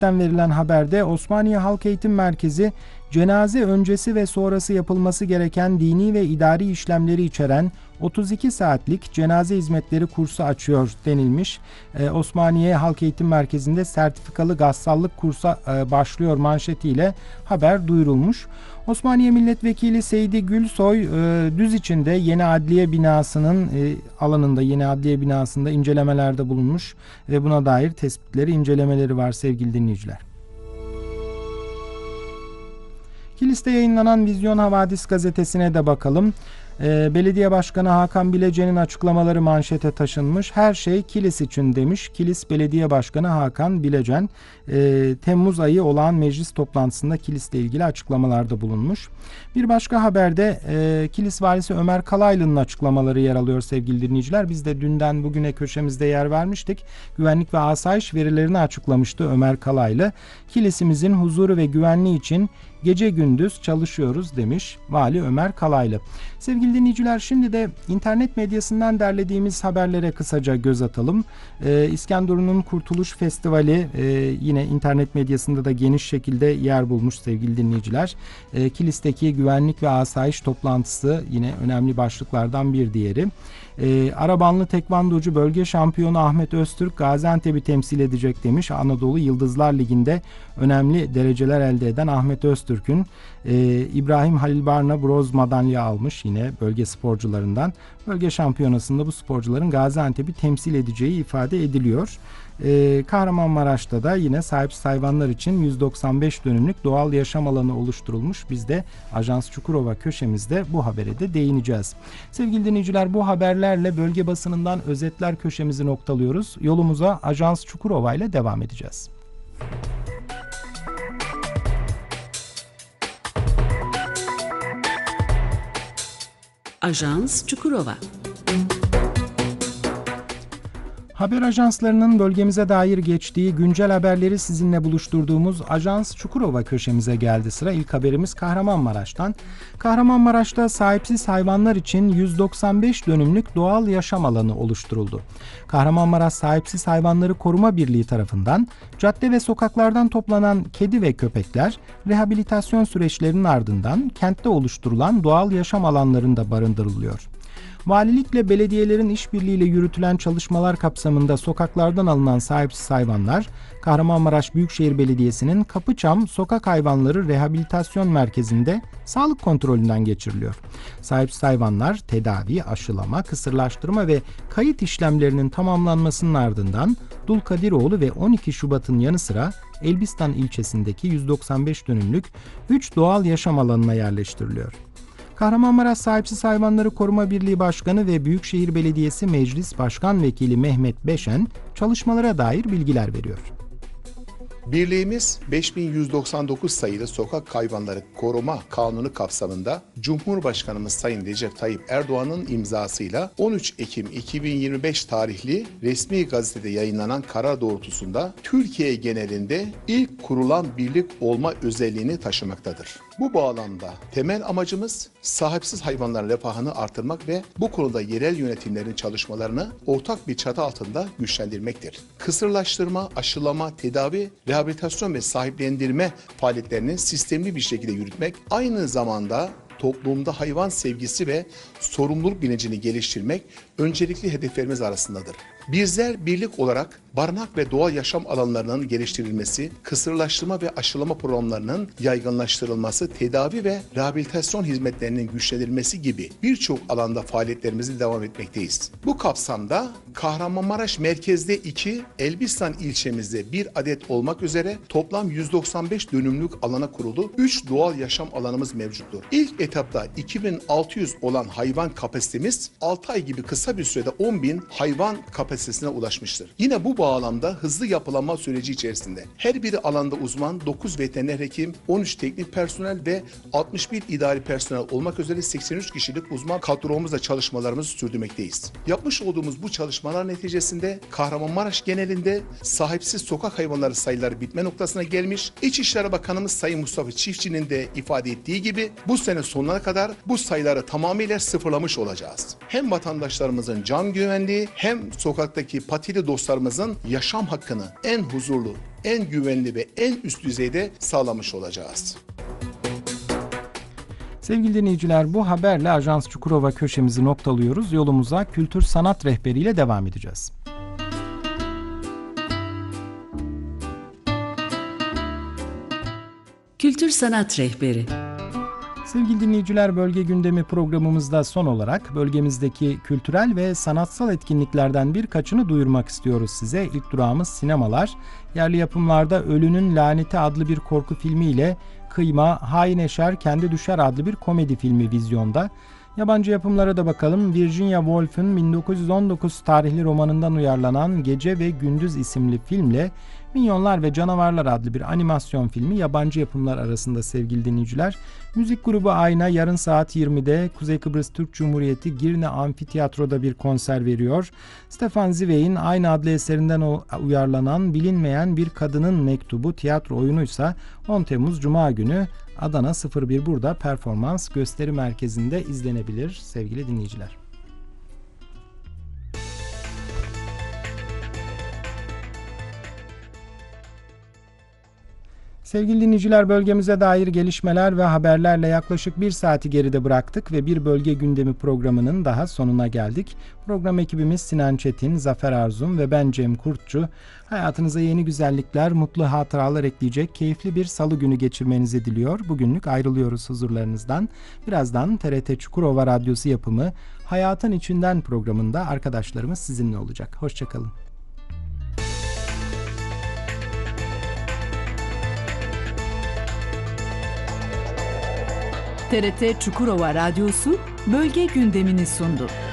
Diyanet'ten verilen haberde Osmaniye Halk Eğitim Merkezi cenaze öncesi ve sonrası yapılması gereken dini ve idari işlemleri içeren 32 saatlik cenaze hizmetleri kursu açıyor denilmiş. Osmaniye Halk Eğitim Merkezi'nde sertifikalı gassallık kursa başlıyor manşetiyle haber duyurulmuş. Osmaniye Milletvekili Seydi Gülsoy, Düziç'inde yeni adliye binasının alanında, yeni adliye binasında incelemelerde bulunmuş ve buna dair tespitleri, incelemeleri var sevgili dinleyiciler. Kilis'te yayınlanan Vizyon Havadis gazetesine de bakalım. Belediye Başkanı Hakan Bilecen'in açıklamaları manşete taşınmış. Her şey Kilis için demiş. Kilis Belediye Başkanı Hakan Bilecen Temmuz ayı olağan meclis toplantısında Kilis'le ilgili açıklamalarda bulunmuş. Bir başka haberde Kilis Valisi Ömer Kalaylı'nın açıklamaları yer alıyor sevgili dinleyiciler. Biz de dünden bugüne köşemizde yer vermiştik. Güvenlik ve asayiş verilerini açıklamıştı Ömer Kalaylı. Kilis'imizin huzuru ve güvenliği için gece gündüz çalışıyoruz demiş Vali Ömer Kalaylı. Sevgili dinleyiciler, şimdi de internet medyasından derlediğimiz haberlere kısaca göz atalım. İskenderun'un Kurtuluş Festivali yine internet medyasında da geniş şekilde yer bulmuş sevgili dinleyiciler. Kilis'teki güvenlik ve asayiş toplantısı yine önemli başlıklardan bir diğeri. Arabanlı tekvandocu bölge şampiyonu Ahmet Öztürk Gaziantep'i temsil edecek demiş. Anadolu Yıldızlar Ligi'nde önemli dereceler elde eden Ahmet Öztürk'ün İbrahim Halil Barna bronz madalya almış yine bölge sporcularından. Bölge şampiyonasında bu sporcuların Gaziantep'i temsil edeceği ifade ediliyor. Kahramanmaraş'ta da yine sahipsiz hayvanlar için 195 dönümlük doğal yaşam alanı oluşturulmuş. Biz de Ajans Çukurova köşemizde bu habere de değineceğiz. Sevgili dinleyiciler, bu haberlerle bölge basınından özetler köşemizi noktalıyoruz. Yolumuza Ajans Çukurova ile devam edeceğiz. Ajans Çukurova. Haber ajanslarının bölgemize dair geçtiği güncel haberleri sizinle buluşturduğumuz Ajans Çukurova köşemize geldi sıra. İlk haberimiz Kahramanmaraş'tan. Kahramanmaraş'ta sahipsiz hayvanlar için 195 dönümlük doğal yaşam alanı oluşturuldu. Kahramanmaraş Sahipsiz Hayvanları Koruma Birliği tarafından cadde ve sokaklardan toplanan kedi ve köpekler rehabilitasyon süreçlerinin ardından kentte oluşturulan doğal yaşam alanlarında barındırılıyor. Valilikle belediyelerin işbirliğiyle yürütülen çalışmalar kapsamında sokaklardan alınan sahipsiz hayvanlar, Kahramanmaraş Büyükşehir Belediyesi'nin Kapıçam Sokak Hayvanları Rehabilitasyon Merkezi'nde sağlık kontrolünden geçiriliyor. Sahipsiz hayvanlar tedavi, aşılama, kısırlaştırma ve kayıt işlemlerinin tamamlanmasının ardından Dulkadiroğlu ve 12 Şubat'ın yanı sıra Elbistan ilçesindeki 195 dönümlük 3 doğal yaşam alanına yerleştiriliyor. Kahramanmaraş Sahipsiz Hayvanları Koruma Birliği Başkanı ve Büyükşehir Belediyesi Meclis Başkan Vekili Mehmet Beşen çalışmalara dair bilgiler veriyor. Birliğimiz 5199 sayılı Sokak Hayvanları Koruma Kanunu kapsamında Cumhurbaşkanımız Sayın Recep Tayyip Erdoğan'ın imzasıyla 13 Ekim 2025 tarihli resmi gazetede yayınlanan karar doğrultusunda Türkiye genelinde ilk kurulan birlik olma özelliğini taşımaktadır. Bu bağlamda temel amacımız sahipsiz hayvanların refahını artırmak ve bu konuda yerel yönetimlerin çalışmalarını ortak bir çatı altında güçlendirmektir. Kısırlaştırma, aşılama, tedavi, rehabilitasyon ve sahiplendirme faaliyetlerini sistemli bir şekilde yürütmek, aynı zamanda toplumda hayvan sevgisi ve sorumluluk bilincini geliştirmek öncelikli hedeflerimiz arasındadır. Bizler birlik olarak barınak ve doğal yaşam alanlarının geliştirilmesi, kısırlaştırma ve aşılama programlarının yaygınlaştırılması, tedavi ve rehabilitasyon hizmetlerinin güçlendirilmesi gibi birçok alanda faaliyetlerimizi devam etmekteyiz. Bu kapsamda Kahramanmaraş merkezde 2, Elbistan ilçemizde 1 adet olmak üzere toplam 195 dönümlük alana kurulu 3 doğal yaşam alanımız mevcuttur. İlk etapta 2600 olan hayvan kapasitemiz 6 ay gibi kısa bir sürede 10.000 hayvan kapasitesine ulaşmıştır. Yine bu bağlamda hızlı yapılanma süreci içerisinde her biri alanda uzman 9 veteriner hekim, 13 teknik personel ve 61 idari personel olmak üzere 83 kişilik uzman kadromuzla çalışmalarımızı sürdürmekteyiz. Yapmış olduğumuz bu çalışmalar neticesinde Kahramanmaraş genelinde sahipsiz sokak hayvanları sayıları bitme noktasına gelmiş. İçişleri Bakanımız Sayın Mustafa Çiftçi'nin de ifade ettiği gibi bu sene sonuna kadar bu sayıları tamamıyla sıfırlamış olacağız. Hem vatandaşlarımızın can güvenliği hem sokaktaki patili dostlarımızın yaşam hakkını en huzurlu, en güvenli ve en üst düzeyde sağlamış olacağız. Sevgili dinleyiciler, bu haberle Ajans Çukurova köşemizi noktalıyoruz. Yolumuza kültür sanat rehberiyle devam edeceğiz. Kültür sanat rehberi. Sevgili dinleyiciler, bölge gündemi programımızda son olarak bölgemizdeki kültürel ve sanatsal etkinliklerden birkaçını duyurmak istiyoruz size. İlk durağımız sinemalar. Yerli yapımlarda Ölünün Laneti adlı bir korku filmiyle Kıyma, Hain Eşer, Kendi Düşer adlı bir komedi filmi vizyonda. Yabancı yapımlara da bakalım. Virginia Woolf'un 1919 tarihli romanından uyarlanan Gece ve Gündüz isimli filmle Minyonlar ve Canavarlar adlı bir animasyon filmi yabancı yapımlar arasında sevgili dinleyiciler. Müzik grubu Ayna yarın saat 20'de Kuzey Kıbrıs Türk Cumhuriyeti Girne Amfiteyatro'da bir konser veriyor. Stefan Zweig'in aynı adlı eserinden uyarlanan Bilinmeyen Bir Kadının Mektubu tiyatro oyunuysa 10 Temmuz Cuma günü Adana 01 burada performans gösteri merkezinde izlenebilir sevgili dinleyiciler. Sevgili dinleyiciler, bölgemize dair gelişmeler ve haberlerle yaklaşık bir saati geride bıraktık ve bir bölge gündemi programının daha sonuna geldik. Program ekibimiz Sinan Çetin, Zafer Arzum ve ben Cem Kurtçu. Hayatınıza yeni güzellikler, mutlu hatıralar ekleyecek keyifli bir salı günü geçirmenizi diliyor. Bugünlük ayrılıyoruz huzurlarınızdan. Birazdan TRT Çukurova Radyosu yapımı Hayatın İçinden programında arkadaşlarımız sizinle olacak. Hoşçakalın. TRT Çukurova Radyosu bölge gündemini sundu.